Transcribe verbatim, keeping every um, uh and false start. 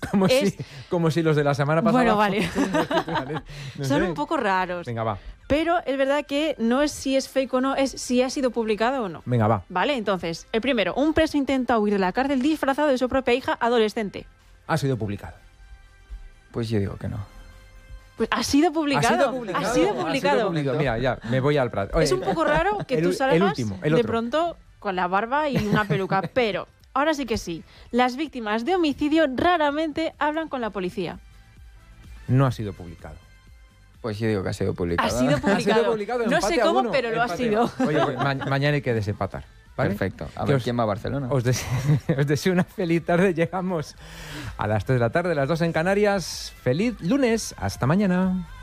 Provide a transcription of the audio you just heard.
Como, es... si, como si los de la semana pasada... Bueno, vale. No Son sé. un poco raros. Venga, va. Pero es verdad que no es si es fake o no, es si ha sido publicado o no. Venga, va. Vale, entonces, el primero. Un preso intenta huir de la cárcel disfrazado de su propia hija adolescente. Ha sido publicado. Pues yo digo que no. Pues ha sido publicado. Ha sido publicado. Ha sido Ha publicado. sido publicado. Mira, ya, me voy al Prat. Oye, Es un poco raro que el- tú el salgas último, el de otro. pronto con la barba y una peluca, pero ahora sí que sí. Las víctimas de homicidio raramente hablan con la policía. No ha sido publicado. Pues yo digo que ha sido publicado. Ha sido publicado. Ha sido publicado, No empate sé a cómo, uno, pero lo ha empate. sido. Oye, pues, ma- mañana hay que desempatar. ¿vale? Perfecto. A Que ver os- quién va a Barcelona. Os, des- os deseo una feliz tarde. Llegamos a las tres de la tarde, las dos en Canarias. Feliz lunes. Hasta mañana.